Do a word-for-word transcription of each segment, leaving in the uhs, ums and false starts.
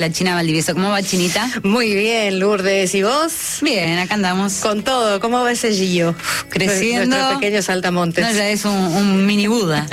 La China Valdivieso. ¿Cómo va, Chinita? Muy bien, Lourdes. ¿Y vos? Bien, acá andamos. Con todo. ¿Cómo va ese Gillo? Creciendo. Nuestro pequeño saltamontes. No, ya es un, un mini Buda.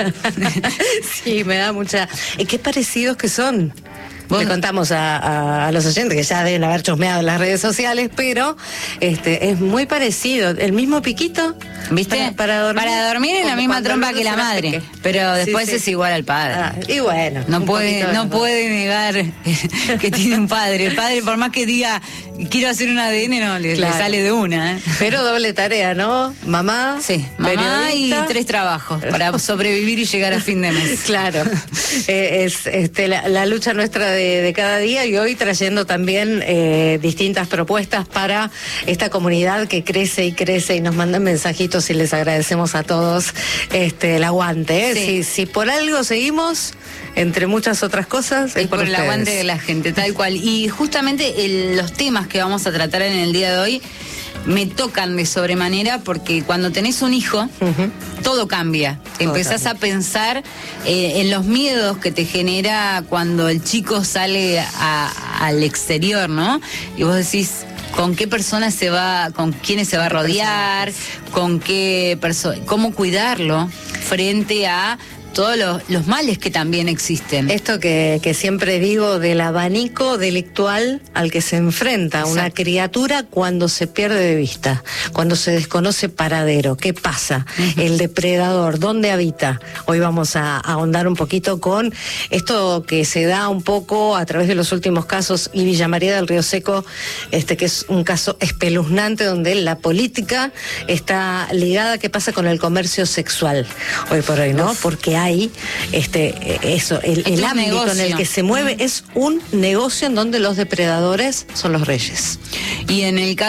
Sí, me da mucha... ¿Y qué parecidos que son? Le contamos a, a, a los oyentes que ya deben haber chusmeado en las redes sociales, pero este es muy parecido. El mismo piquito, ¿viste? Para, para dormir. Para dormir en la misma trompa que la madre, que... pero después sí, sí. es igual al padre. Ah, y bueno. No puede, no puede negar que tiene un padre. El padre, por más que diga quiero hacer un A D N, no, le, claro. le sale de una. ¿eh? Pero doble tarea, ¿no? Mamá. Sí, mamá y tres trabajos para sobrevivir y llegar a fin de mes. Claro. eh, es este, la, la lucha nuestra de De, de cada día, y hoy trayendo también eh, distintas propuestas para esta comunidad que crece y crece y nos mandan mensajitos y les agradecemos a todos este el aguante. ¿eh? Sí. Si, si por algo seguimos, entre muchas otras cosas, es, es por, por el aguante de la gente, tal cual. Y justamente el, los temas que vamos a tratar en el día de hoy me tocan de sobremanera porque cuando tenés un hijo, uh-huh. todo cambia. Todo Empezás cambia. a pensar eh, en los miedos que te genera cuando el chico sale a, al exterior, ¿no? Y vos decís, ¿con qué personas se va, con quiénes se va a rodear? ¿Con qué persona? ¿Cómo cuidarlo frente a todos los, los males que también existen? Esto que, que siempre digo del abanico delictual al que se enfrenta Exacto. una criatura cuando se pierde de vista, cuando se desconoce paradero. ¿Qué pasa? Uh-huh. El depredador, ¿dónde habita? Hoy vamos a, a ahondar un poquito con esto que se da un poco a través de los últimos casos, y Villa María del Río Seco, este que es un caso espeluznante donde la política está ligada. ¿Qué pasa con el comercio sexual hoy por hoy, no? Porque hay este eso el, el ámbito negocio. en el que se mueve mm. es un negocio en donde los depredadores son los reyes. Y en el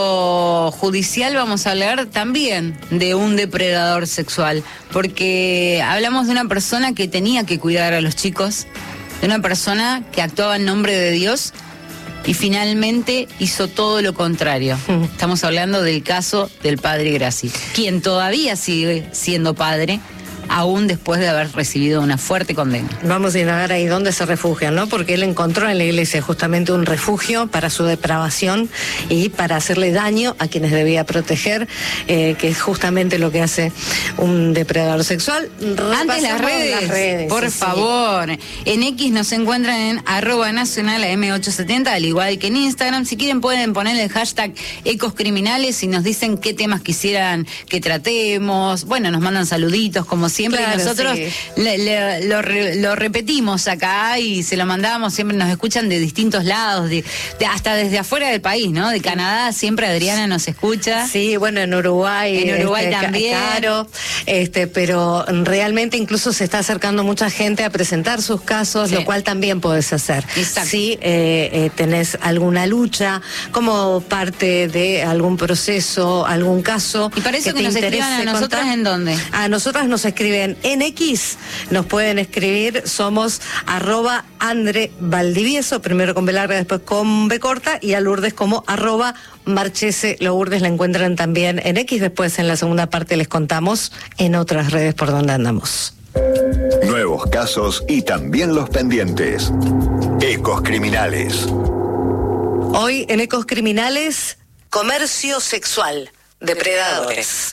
caso judicial vamos a hablar también de un depredador sexual, porque hablamos de una persona que tenía que cuidar a los chicos, de una persona que actuaba en nombre de Dios y finalmente hizo todo lo contrario. Mm. Estamos hablando del caso del padre Grassi, quien todavía sigue siendo padre, aún después de haber recibido una fuerte condena. Vamos a indagar ahí dónde se refugian, ¿no? Porque él encontró en la iglesia justamente un refugio para su depravación y para hacerle daño a quienes debía proteger, eh, que es justamente lo que hace un depredador sexual. Antes las redes, las redes, por sí, favor. Sí. En X nos encuentran en arroba nacional a eme ochocientos setenta, al igual que en Instagram. Si quieren pueden poner el hashtag Ecos Criminales y nos dicen qué temas quisieran que tratemos. Bueno, nos mandan saluditos como siempre. Siempre claro, nosotros sí. le, le, lo, lo repetimos acá y se lo mandamos, siempre nos escuchan de distintos lados, de, de hasta desde afuera del país, ¿no? De Canadá siempre Adriana nos escucha. Sí, bueno, en Uruguay. En Uruguay este, también. Claro, este, pero realmente incluso se está acercando mucha gente a presentar sus casos, sí. lo cual también podés hacer. Exacto. Si eh, eh, tenés alguna lucha, como parte de algún proceso, algún caso. Y parece que, que nos escriban a nosotras contar. ¿En dónde? A nosotras nos escriben en X, nos pueden escribir, somos arroba Andre Valdivieso, primero con B larga, después con B corta, y a Lourdes como arroba Marchese. Lourdes la encuentran también en X, después en la segunda parte les contamos en otras redes por donde andamos. Nuevos casos y también los pendientes. Ecos Criminales. Hoy en Ecos Criminales, comercio sexual, depredadores.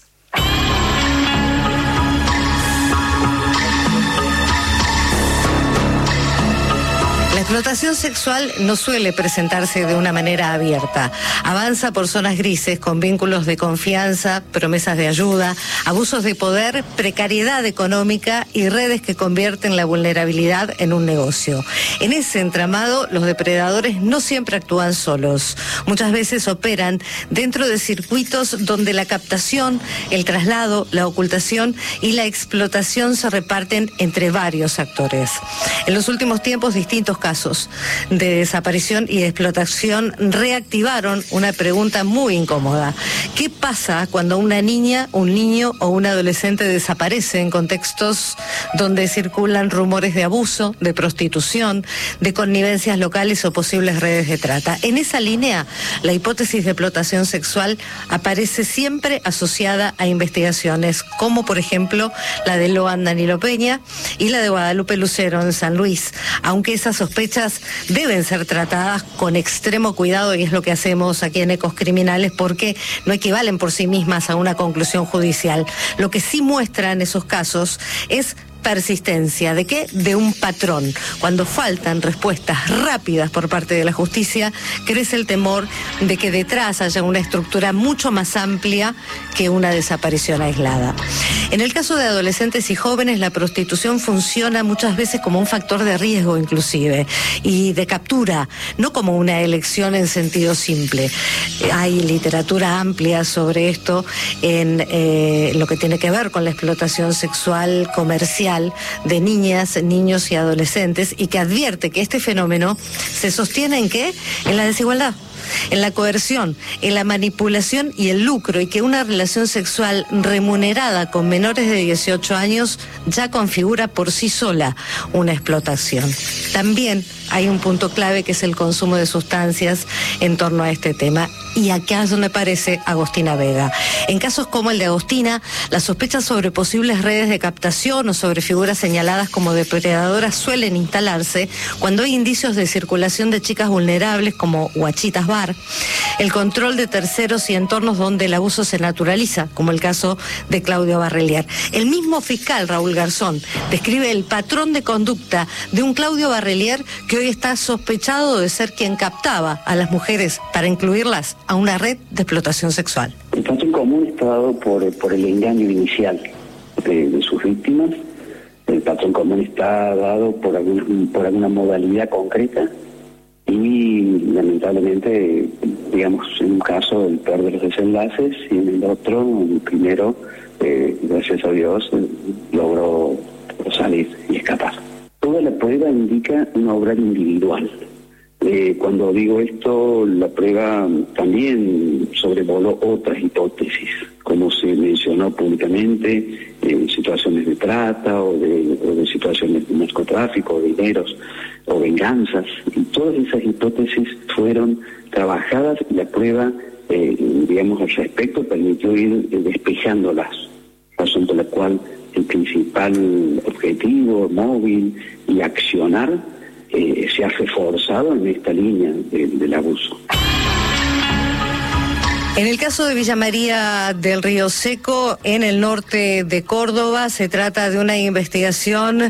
La explotación sexual no suele presentarse de una manera abierta. Avanza por zonas grises con vínculos de confianza, promesas de ayuda, abusos de poder, precariedad económica y redes que convierten la vulnerabilidad en un negocio. En ese entramado, los depredadores no siempre actúan solos. Muchas veces operan dentro de circuitos donde la captación, el traslado, la ocultación y la explotación se reparten entre varios actores. En los últimos tiempos, distintos casos de desaparición y de explotación reactivaron una pregunta muy incómoda. ¿Qué pasa cuando una niña, un niño o un adolescente desaparece en contextos donde circulan rumores de abuso, de prostitución, de connivencias locales o posibles redes de trata? En esa línea, la hipótesis de explotación sexual aparece siempre asociada a investigaciones como, por ejemplo, la de Loan Danilo Peña y la de Guadalupe Lucero en San Luis, aunque esa sospecha sospechas deben ser tratadas con extremo cuidado, y es lo que hacemos aquí en Ecos Criminales, porque no equivalen por sí mismas a una conclusión judicial. Lo que sí muestran esos casos es persistencia. ¿De qué? De un patrón. Cuando faltan respuestas rápidas por parte de la justicia, crece el temor de que detrás haya una estructura mucho más amplia que una desaparición aislada. En el caso de adolescentes y jóvenes, la prostitución funciona muchas veces como un factor de riesgo inclusive, y de captura, no como una elección en sentido simple. Hay literatura amplia sobre esto en eh, lo que tiene que ver con la explotación sexual comercial de niñas, niños y adolescentes, y que advierte que este fenómeno se sostiene ¿en qué? En la desigualdad, en la coerción, en la manipulación y el lucro, y que una relación sexual remunerada con menores de dieciocho años ya configura por sí sola una explotación. También hay un punto clave, que es el consumo de sustancias en torno a este tema. Y acá es donde aparece Agostina Vega. En casos como el de Agostina, las sospechas sobre posibles redes de captación o sobre figuras señaladas como depredadoras suelen instalarse cuando hay indicios de circulación de chicas vulnerables como guachitas bar, el control de terceros y entornos donde el abuso se naturaliza, como el caso de Claudio Barrelier. El mismo fiscal Raúl Garzón describe el patrón de conducta de un Claudio Barrelier que hoy está sospechado de ser quien captaba a las mujeres para incluirlas a una red de explotación sexual. El patrón común está dado por, por el engaño inicial de, de sus víctimas. El patrón común está dado por, algún, por alguna modalidad concreta y lamentablemente, digamos, en un caso el peor de los desenlaces, y en el otro, el primero, eh, gracias a Dios, eh, logró salir y escapar. Toda la prueba indica un obrar individual. Eh, cuando digo esto, la prueba también sobrevoló otras hipótesis, como se mencionó públicamente, en situaciones de trata o de, o de situaciones de narcotráfico, de dineros o venganzas, y todas esas hipótesis fueron trabajadas, y la prueba, eh, digamos, al respecto permitió ir eh, despejándolas, razón por la cual el principal objetivo, móvil y accionar Eh, se ha reforzado en esta línea de, del abuso. En el caso de Villa María del Río Seco, en el norte de Córdoba, se trata de una investigación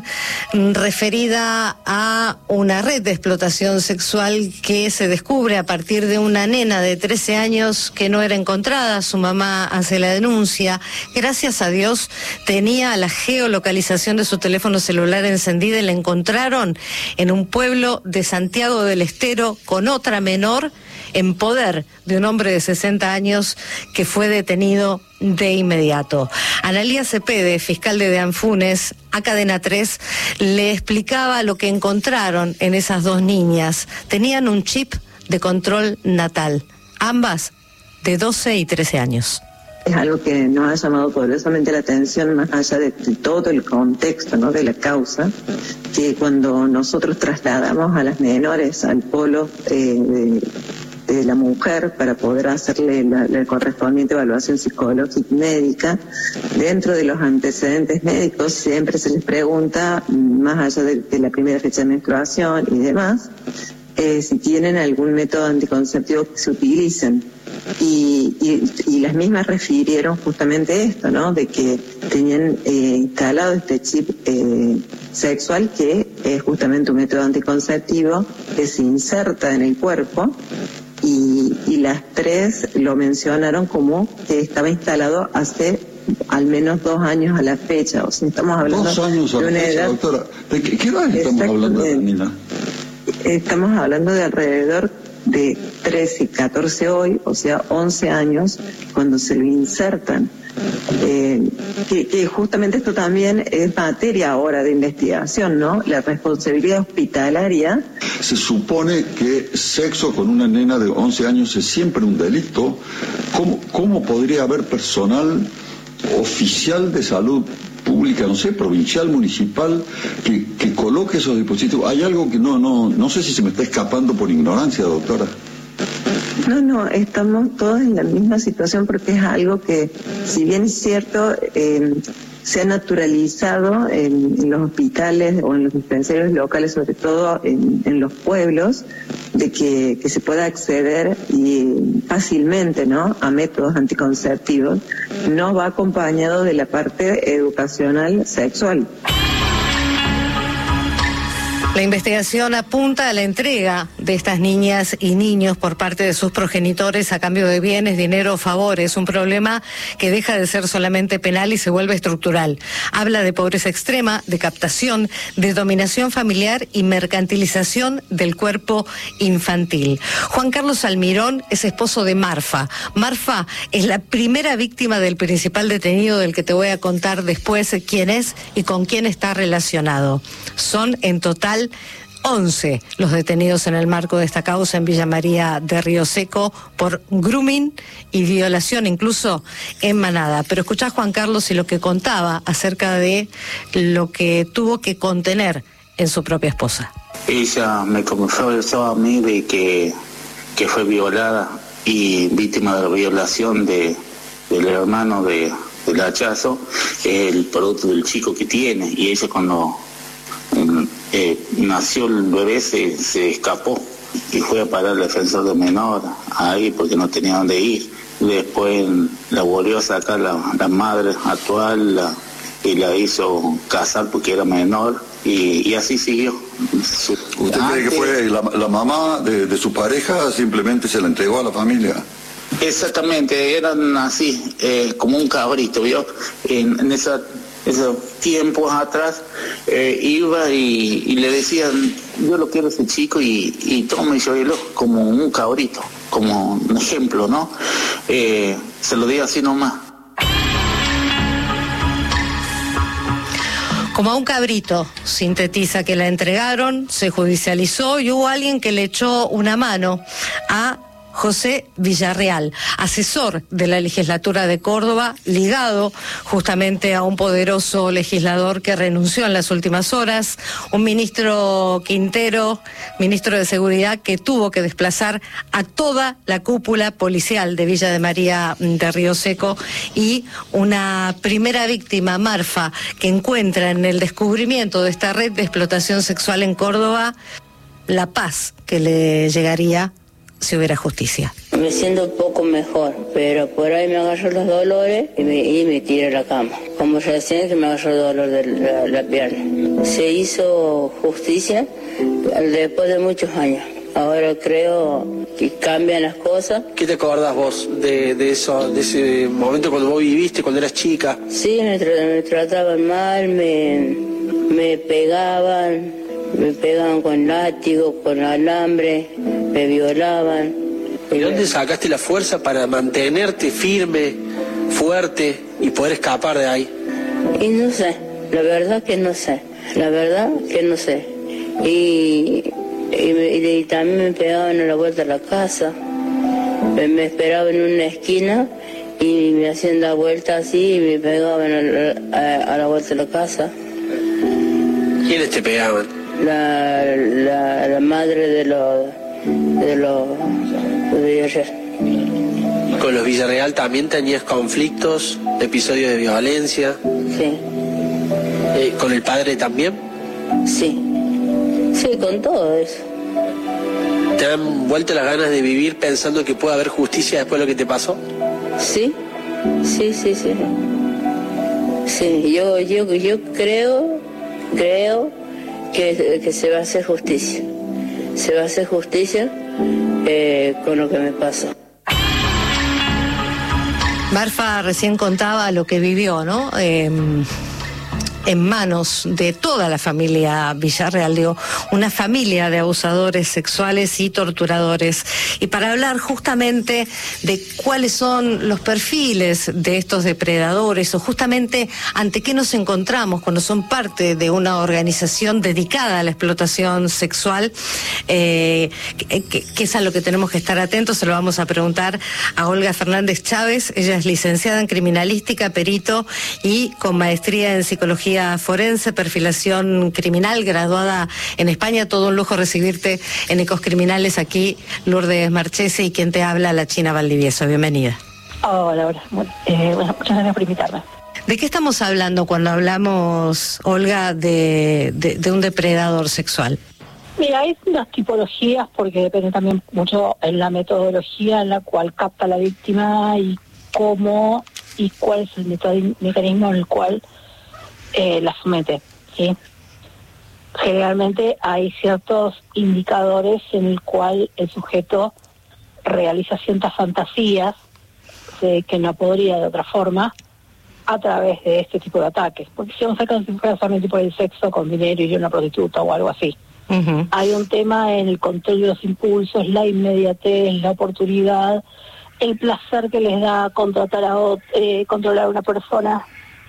referida a una red de explotación sexual que se descubre a partir de una nena de trece años que no era encontrada. Su mamá hace la denuncia. Gracias a Dios tenía la geolocalización de su teléfono celular encendida y la encontraron en un pueblo de Santiago del Estero con otra menor en poder de un hombre de sesenta años que fue detenido de inmediato. Analía Cepede, fiscal de Deanfunes, a Cadena tres, le explicaba lo que encontraron en esas dos niñas. Tenían un chip de control natal, ambas de doce y trece años. Es algo que nos ha llamado poderosamente la atención, más allá de, de todo el contexto, ¿no?, de la causa, que cuando nosotros trasladamos a las menores al polo eh, de, de la mujer para poder hacerle la, la correspondiente evaluación psicológica y médica, dentro de los antecedentes médicos siempre se les pregunta, más allá de, de la primera fecha de menstruación y demás, eh, si tienen algún método anticonceptivo que se utilicen. Y, y, y las mismas refirieron justamente esto, ¿no?, de que tenían eh, instalado este chip eh, sexual, que es justamente un método anticonceptivo que se inserta en el cuerpo, y, y las tres lo mencionaron como que estaba instalado hace al menos dos años a la fecha. O sea, estamos hablando dos años a de la una fecha, edad. Doctora. ¿De qué, qué edad estamos hablando, Nina? Estamos hablando de alrededor de trece y catorce hoy, o sea, once años, cuando se lo insertan. Eh, que, que justamente esto también es materia ahora de investigación, ¿no? La responsabilidad hospitalaria. Se supone que sexo con una nena de once años es siempre un delito. ¿Cómo, cómo podría haber personal oficial de salud pública, no sé, provincial, municipal, que, que coloque esos dispositivos? Hay algo que no, no, no sé si se me está escapando por ignorancia, doctora. No, no, estamos todos en la misma situación, porque es algo que, si bien es cierto, eh, se ha naturalizado en, en los hospitales o en los dispensarios locales, sobre todo en, en los pueblos, de que, que se pueda acceder y fácilmente, ¿no?, a métodos anticonceptivos, no va acompañado de la parte educacional sexual. La investigación apunta a la entrega de estas niñas y niños por parte de sus progenitores a cambio de bienes, dinero o favores, un problema que deja de ser solamente penal y se vuelve estructural. Habla de pobreza extrema, de captación, de dominación familiar y mercantilización del cuerpo infantil. Juan Carlos Almirón es esposo de Marfa. Marfa es la primera víctima del principal detenido del que te voy a contar después quién es y con quién está relacionado. Son en total once los detenidos en el marco de esta causa en Villa María de Río Seco por grooming y violación, incluso en manada. Pero escuchá, Juan Carlos, y lo que contaba acerca de lo que tuvo que contener en su propia esposa. Ella me confesó a mí de que, que fue violada y víctima de la violación de, del hermano de, del hachazo, el producto del chico que tiene, y ella cuando Eh, nació el bebé se, se escapó y fue a parar al defensor de menor ahí porque no tenía dónde ir. Después la volvió a sacar la, la madre actual la, y la hizo casar porque era menor y, y así siguió. ¿Usted cree que fue la, la mamá de, de su pareja simplemente se la entregó a la familia? Exactamente, eran así, eh, como un cabrito, ¿vio? En, en esa esos tiempos atrás eh, iba y, y le decían, yo lo quiero a ese chico y, y tome y llévelo como un cabrito, como un ejemplo, ¿no? Eh, se lo digo así nomás. Como a un cabrito, sintetiza que la entregaron, se judicializó y hubo alguien que le echó una mano a José Villarreal, asesor de la legislatura de Córdoba, ligado justamente a un poderoso legislador que renunció en las últimas horas, un ministro Quintero, ministro de Seguridad, que tuvo que desplazar a toda la cúpula policial de Villa de María de Río Seco, y una primera víctima, Marfa, que encuentra en el descubrimiento de esta red de explotación sexual en Córdoba la paz que le llegaría si hubiera justicia. Me siento un poco mejor, pero por ahí me agarró los dolores y me, y me tiré a la cama. Como recién que me agarró el dolor de la, la pierna. Se hizo justicia después de muchos años. Ahora creo que cambian las cosas. ¿Qué te acordás vos de, de eso, de ese momento cuando vos viviste, cuando eras chica? Sí, me, tra me trataban mal, me, me pegaban. Me pegaban con látigo, con alambre, me violaban. ¿De dónde sacaste la fuerza para mantenerte firme, fuerte y poder escapar de ahí? Y no sé, la verdad que no sé, la verdad que no sé. Y, y, me, y también me pegaban a la vuelta a la casa, me, me esperaban en una esquina y me hacían la vuelta así y me pegaban a la, a, a la vuelta de la casa. ¿Quiénes te pegaban? La, la, la madre de los de los de Villarreal. ¿Con los Villarreal también tenías conflictos, episodios de violencia? Sí. Eh, ¿Con el padre también? Sí. Sí, con todo eso. ¿Te han vuelto las ganas de vivir pensando que puede haber justicia después de lo que te pasó? Sí. Sí, sí, sí. Sí, yo yo yo creo creo Que, que se va a hacer justicia, se va a hacer justicia eh, con lo que me pasó. Marfa recién contaba lo que vivió, ¿no? Eh, en manos de toda la familia Villarreal, digo, una familia de abusadores sexuales y torturadores. Y para hablar justamente de cuáles son los perfiles de estos depredadores, o justamente ante qué nos encontramos cuando son parte de una organización dedicada a la explotación sexual, eh, que, que, que es a lo que tenemos que estar atentos, se lo vamos a preguntar a Olga Fernández Chávez. Ella es licenciada en criminalística, perito y con maestría en psicología forense, perfilación criminal, graduada en España. Todo un lujo recibirte en Ecos Criminales. Aquí Lourdes Marchese y quien te habla, la China Valdivieso. Bienvenida. Hola, hola. Bueno, eh, bueno, muchas gracias por invitarme. ¿De qué estamos hablando cuando hablamos, Olga, de, de, de un depredador sexual? Mira, hay unas tipologías porque depende también mucho en la metodología en la cual capta la víctima y cómo y cuál es el mecanismo en el cual eh, la somete, ¿sí? Generalmente hay ciertos indicadores en el cual el sujeto realiza ciertas fantasías de que no podría de otra forma a través de este tipo de ataques. Porque si vamos a sacar si fuera solamente por el sexo con dinero y una prostituta o algo así. Uh-huh. Hay un tema en el control de los impulsos, la inmediatez, la oportunidad, el placer que les da contratar a otro, eh, controlar a una persona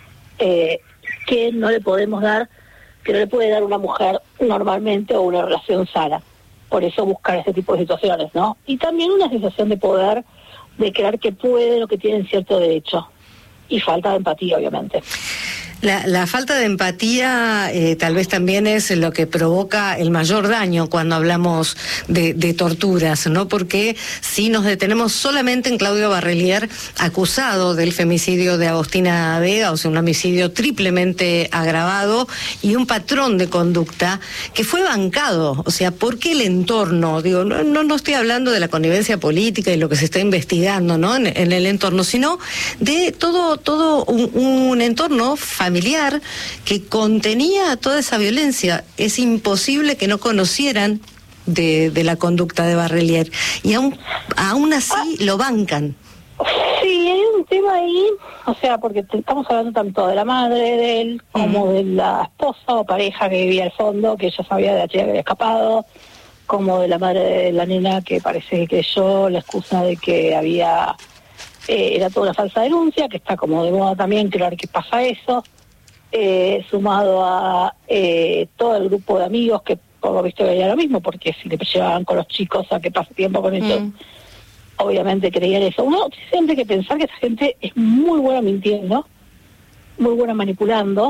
eh, que no le podemos dar, que no le puede dar una mujer normalmente o una relación sana. Por eso buscar ese tipo de situaciones, ¿no? Y también una sensación de poder, de creer que pueden o que tienen cierto derecho. Y falta de empatía, obviamente. La, la falta de empatía eh, tal vez también es lo que provoca el mayor daño cuando hablamos de, de torturas, ¿no? Porque si nos detenemos solamente en Claudio Barrelier, acusado del femicidio de Agostina Vega, o sea, un homicidio triplemente agravado y un patrón de conducta que fue bancado, o sea, ¿por qué el entorno? Digo, no, no, no estoy hablando de la connivencia política y lo que se está investigando, ¿no? En, en el entorno, sino de todo, todo un, un entorno familiar familiar que contenía toda esa violencia. Es imposible que no conocieran de, de la conducta de Barrelier y aún, aún así ah, lo bancan. Sí, hay un tema ahí, o sea, porque estamos hablando tanto de la madre de él como uh-huh. de la esposa o pareja que vivía al fondo, que ella sabía de la chica que había escapado, como de la madre de la nena que parece que creyó la excusa de que había eh, era toda una falsa denuncia, que está como de moda también creer que pasa eso. Eh, sumado a eh, todo el grupo de amigos que por lo visto veía lo mismo, porque si le llevaban con los chicos a que pase tiempo con ellos, mm. obviamente creían eso. Uno siempre hay que pensar que esa gente es muy buena mintiendo, muy buena manipulando,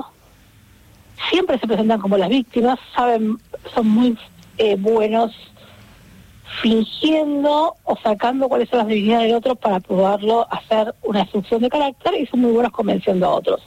siempre se presentan como las víctimas, saben, son muy eh, buenos fingiendo o sacando cuáles son las debilidades del otro para probarlo, hacer una destrucción de carácter, y son muy buenos convenciendo a otros.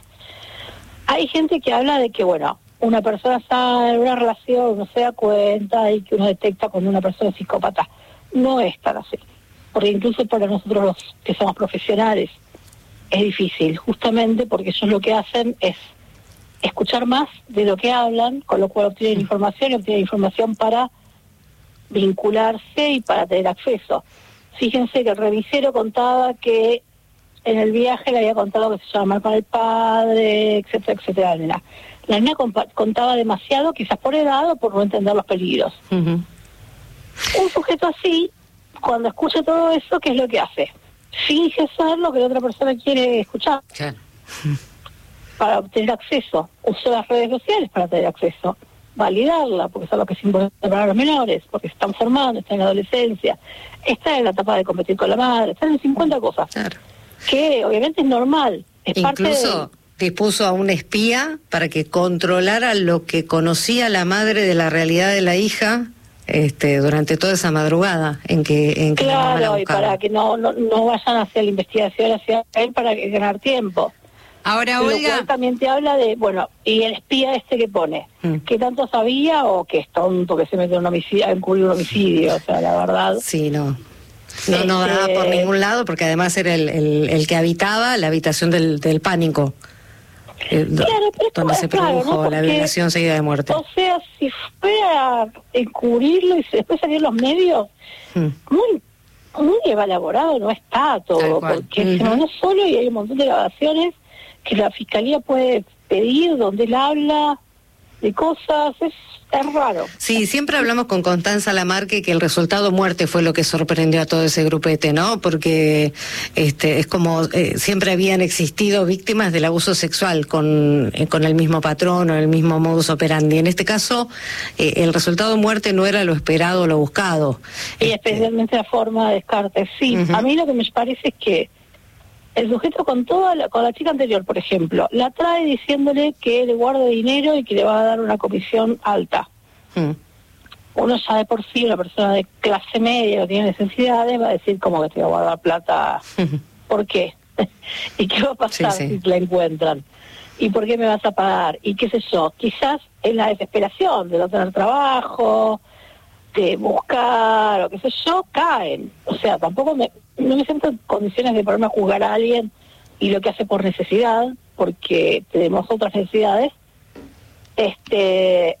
Hay gente que habla de que, bueno, una persona está en una relación, no se da cuenta y que uno detecta cuando una persona es psicópata. No es tan así. Porque incluso para nosotros los que somos profesionales es difícil, justamente porque ellos lo que hacen es escuchar más de lo que hablan, con lo cual obtienen información y obtienen información para vincularse y para tener acceso. Fíjense que el revisero contaba que en el viaje le había contado que se llama mal con el padre, etcétera, etcétera. La nena, la nena compa- contaba demasiado, quizás por edad o por no entender los peligros. Uh-huh. Un sujeto así, cuando escucha todo eso, ¿qué es lo que hace? Finge ser lo que la otra persona quiere escuchar. Claro. Para obtener acceso. Usa las redes sociales para tener acceso. Validarla, porque es algo que es importante para los menores, porque se están formando, están en la adolescencia, están en la etapa de competir con la madre, están en cincuenta cosas. Claro. Que obviamente es normal. Es Incluso parte de... dispuso a un espía para que controlara lo que conocía la madre de la realidad de la hija este, durante toda esa madrugada en que, en que claro, la y para que no, no, no vayan hacia la investigación hacia él para ganar tiempo. Ahora, Lo Olga, cual también te habla de, bueno, y el espía este que pone, mm. ¿qué tanto sabía o que es tonto que se mete en un homicidio, a encubrir un homicidio? O sea, la verdad. Sí, no. No, no daba por ningún lado, porque además era el, el, el que habitaba la habitación del, del pánico, eh, claro, pero donde se produjo claro, ¿no? la violación seguida de muerte. O sea, si fuera a encubrirlo y después salían los medios, hmm. muy muy elaborado no está todo, porque uh-huh. se mandó solo y hay un montón de grabaciones que la fiscalía puede pedir, donde él habla de cosas, es, es raro. Sí, siempre hablamos con Constanza Lamarque que el resultado muerte fue lo que sorprendió a todo ese grupete, ¿no? Porque este es como eh, siempre habían existido víctimas del abuso sexual con, eh, con el mismo patrón o el mismo modus operandi. En este caso, eh, el resultado muerte no era lo esperado o lo buscado. Y este... especialmente la forma de descarte. Sí, uh-huh. A mí lo que me parece es que el sujeto con toda la, con la chica anterior, por ejemplo, la trae diciéndole que le guarde dinero y que le va a dar una comisión alta. Mm. Uno ya de por sí, una persona de clase media que tiene necesidades, va a decir como que te va a guardar plata. Mm. ¿Por qué? ¿Y qué va a pasar sí, sí. si la encuentran? ¿Y por qué me vas a pagar? Y qué sé yo, quizás en la desesperación de no tener trabajo, de buscar, o qué sé yo, caen. O sea, tampoco me, no me siento en condiciones de ponerme a juzgar a alguien y lo que hace por necesidad, porque tenemos otras necesidades, este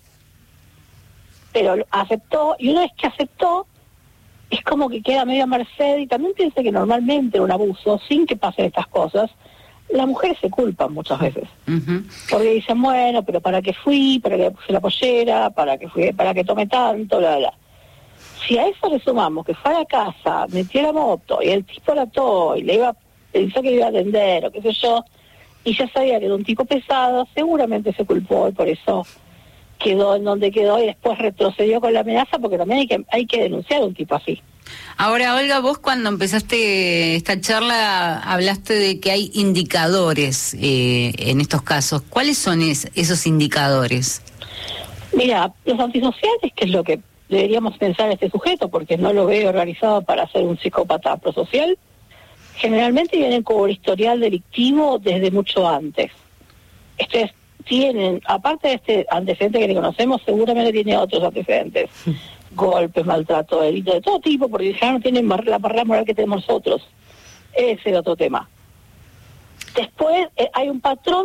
pero aceptó, y una vez que aceptó, es como que queda medio a merced, y también piensa que normalmente un abuso, sin que pasen estas cosas, las mujeres se culpan muchas veces. Uh-huh. Porque dicen, bueno, pero ¿para qué fui? ¿Para que puse la pollera? ¿Para que fui? ¿Para que tomé tanto? Bla, bla. Si a eso le sumamos que fue a la casa, metió la moto, y el tipo la ató, y le iba, pensó que le iba a atender, o qué sé yo, y ya sabía que era un tipo pesado, seguramente se culpó, y por eso quedó en donde quedó, y después retrocedió con la amenaza, porque también hay que, hay que denunciar a un tipo así. Ahora, Olga, vos cuando empezaste esta charla hablaste de que hay indicadores eh, en estos casos. ¿Cuáles son es, esos indicadores? Mira, los antisociales, que es lo que deberíamos pensar en este sujeto, porque no lo veo organizado para ser un psicópata prosocial, generalmente vienen con un historial delictivo desde mucho antes. Estos tienen, aparte de este antecedente que le conocemos, seguramente tiene otros antecedentes. Golpes, maltrato, delitos de todo tipo, porque ya no tienen la barrera moral que tenemos nosotros. Ese es el otro tema. Después eh, hay un patrón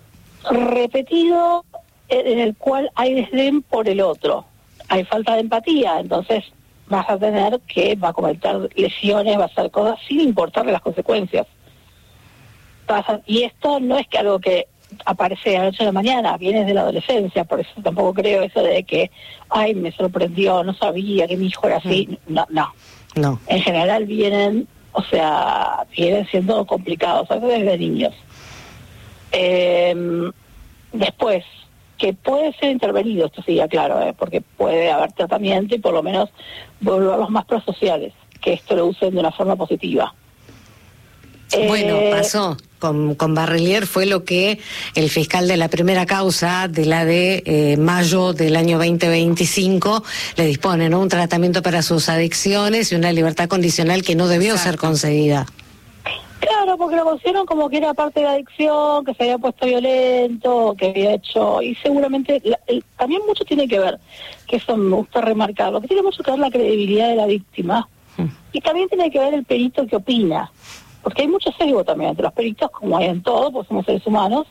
repetido en el cual hay desdén por el otro. Hay falta de empatía, entonces vas a tener que, va a cometer lesiones, va a hacer cosas sin importarle las consecuencias. Pasa, y esto no es que algo que aparece de la noche a la mañana, viene de la adolescencia, por eso tampoco creo eso de que, ay, me sorprendió, no sabía que mi hijo era así. No, no. No. En general vienen, o sea, vienen siendo complicados, a veces desde niños. Eh, después, que puede ser intervenido, esto sí, claro, eh, porque puede haber tratamiento y por lo menos volverlos más prosociales, que esto lo usen de una forma positiva. Bueno, eh, pasó. Con, con Barrelier fue lo que el fiscal de la primera causa, de la de eh, mayo del año veinte veinticinco, le dispone, ¿no? Un tratamiento para sus adicciones y una libertad condicional que no debió Exacto. ser concedida. Claro, porque lo consideraron como que era parte de la adicción, que se había puesto violento, que había hecho, y seguramente la, el, también mucho tiene que ver, que eso me gusta remarcarlo, que tiene mucho que ver la credibilidad de la víctima, hmm. y también tiene que ver el perito que opina. Porque hay mucho sesgo también entre los peritos, como hay en todo, porque somos seres humanos,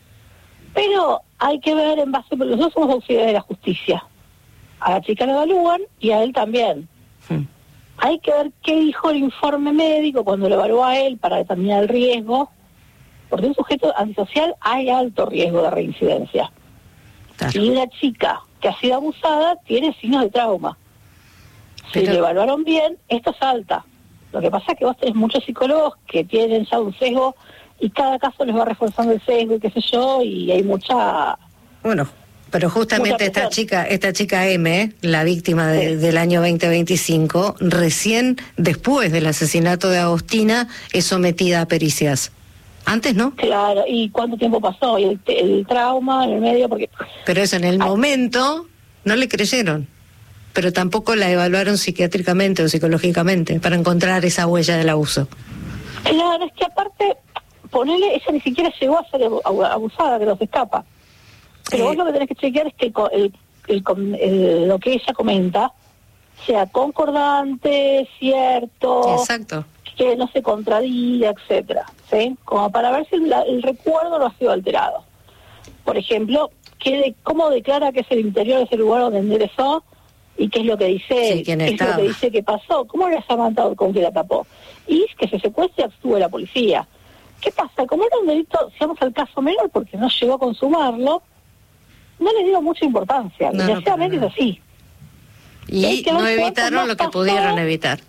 pero hay que ver en base, nosotros somos auxiliares de la justicia. A la chica la evalúan y a él también. Hmm. Hay que ver qué dijo el informe médico cuando lo evaluó a él para determinar el riesgo, porque un sujeto antisocial hay alto riesgo de reincidencia. Claro. Y una chica que ha sido abusada tiene signos de trauma. Si pero... le evaluaron bien, esto salta. Lo que pasa es que vos tenés muchos psicólogos que tienen ya un sesgo y cada caso les va reforzando el sesgo y qué sé yo, y hay mucha... Bueno, pero justamente esta chica esta chica M, la víctima de, sí. del año veinte veinticinco, recién después del asesinato de Agostina es sometida a pericias. ¿Antes no? Claro, ¿y cuánto tiempo pasó? Y el, el trauma en el medio, porque... Pero eso en el Ay. momento no le creyeron. Pero tampoco la evaluaron psiquiátricamente o psicológicamente para encontrar esa huella del abuso. Claro, es que aparte, ponele, ella ni siquiera llegó a ser abusada, que nos escapa. Pero eh, vos lo que tenés que chequear es que el, el, el, el, lo que ella comenta sea concordante, cierto, exacto, que no se contradiga, etcétera, ¿sí? Como para ver si el, el recuerdo no ha sido alterado. Por ejemplo, que de, cómo declara que es el interior de ese lugar donde enderezó, y qué es lo que dice él, sí, qué es lo que dice que pasó, cómo le ha matado con que la tapó, y que se secuestre y actúe la policía. ¿Qué pasa? Como era un delito, si vamos al caso menor, porque no llegó a consumarlo, no le dio mucha importancia, no, desgraciadamente no, no. es así. Y, y no evitaron lo que pasó, pudieron evitar.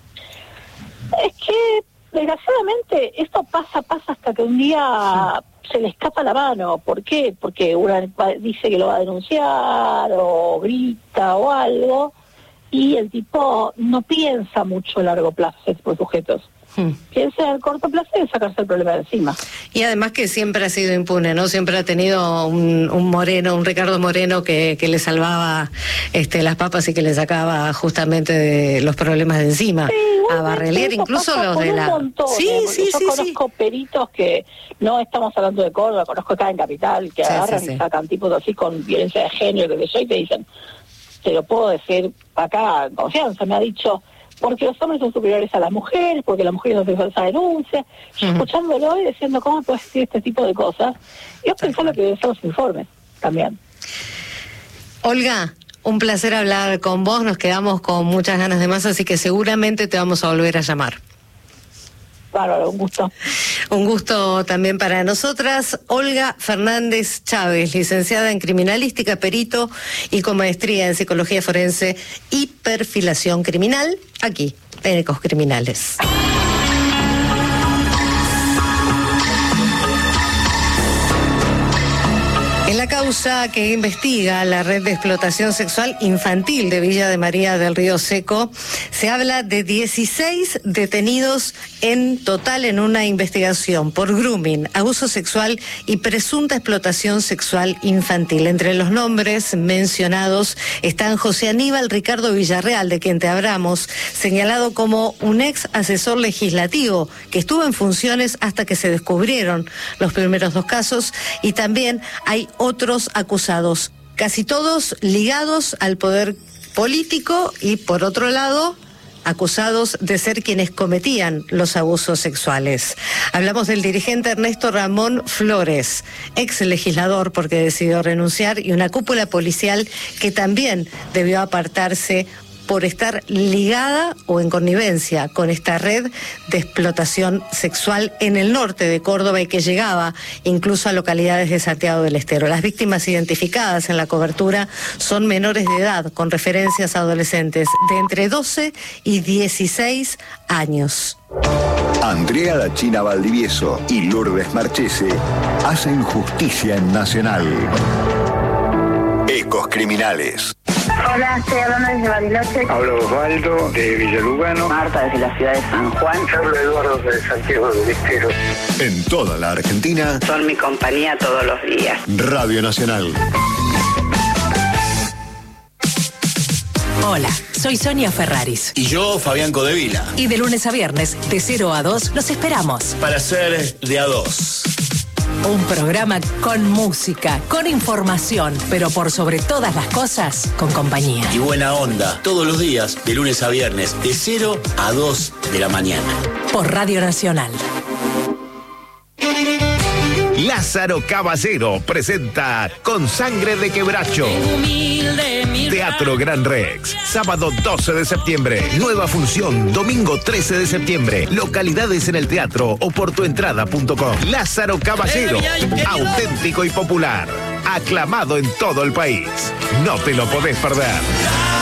Es que, desgraciadamente, esto pasa, pasa hasta que un día... Sí. se le escapa la mano. ¿Por qué? Porque una dice que lo va a denunciar o grita o algo y el tipo no piensa mucho a largo plazo ese tipo de sujetos. Hmm. Piensa a corto plazo en sacarse el problema de encima. Y además que siempre ha sido impune, ¿no? Siempre ha tenido un, un Moreno, un Ricardo Moreno que, que le salvaba este, las papas y que le sacaba justamente de los problemas de encima. Sí, a Barrelier, incluso los de la... Montón, sí, ¿eh? sí, yo sí, conozco sí. peritos que, no estamos hablando de Córdoba, conozco acá en Capital, que sí, agarran sí, sí. y sacan tipos así con violencia de género, que sé yo, y te dicen, te lo puedo decir acá en confianza, me ha dicho... porque los hombres son superiores a las mujeres, porque las mujeres no hacen falsa denuncia. Yo uh-huh. escuchándolo y diciendo, ¿cómo puedes decir este tipo de cosas? Yo pensaba que deben ser los informes también. Olga, un placer hablar con vos, nos quedamos con muchas ganas de más, así que seguramente te vamos a volver a llamar. Bárbaro, un gusto. Un gusto también para nosotras. Olga Fernández Chávez, licenciada en Criminalística, perito y con maestría en Psicología Forense y Perfilación Criminal, aquí, en Ecos Criminales. En la causa que investiga la red de explotación sexual infantil de Villa de María del Río Seco, se habla de dieciséis detenidos en total en una investigación por grooming, abuso sexual y presunta explotación sexual infantil. Entre los nombres mencionados están José Aníbal Ricardo Villarreal, de quien te hablamos, señalado como un ex asesor legislativo que estuvo en funciones hasta que se descubrieron los primeros dos casos, y también hay otros acusados, casi todos ligados al poder político y, por otro lado, acusados de ser quienes cometían los abusos sexuales. Hablamos del dirigente Ernesto Ramón Flores, ex legislador porque decidió renunciar, y una cúpula policial que también debió apartarse por estar ligada o en connivencia con esta red de explotación sexual en el norte de Córdoba y que llegaba incluso a localidades de Santiago del Estero. Las víctimas identificadas en la cobertura son menores de edad, con referencias a adolescentes de entre doce y dieciséis años. Andrea La China Valdivieso y Lourdes Marchese hacen justicia en Nacional. Ecos Criminales. Hola, estoy hablando desde Bariloche. Hablo Osvaldo de Villalugano. Marta desde la ciudad de San Juan. Hablo Eduardo de Santiago del Estero. En toda la Argentina. Son mi compañía todos los días. Radio Nacional. Hola, soy Sonia Ferraris. Y yo, Fabián Codevila. Y de lunes a viernes, de cero a dos, los esperamos. Para ser de a dos. Un programa con música, con información, pero por sobre todas las cosas, con compañía. Y buena onda, todos los días, de lunes a viernes, de cero a dos de la mañana. Por Radio Nacional. Lázaro Caballero presenta Con Sangre de Quebracho. Teatro Gran Rex, sábado doce de septiembre. Nueva función, domingo trece de septiembre. Localidades en el teatro o por tuentrada punto com. Lázaro Caballero, auténtico y popular. Aclamado en todo el país. No te lo podés perder.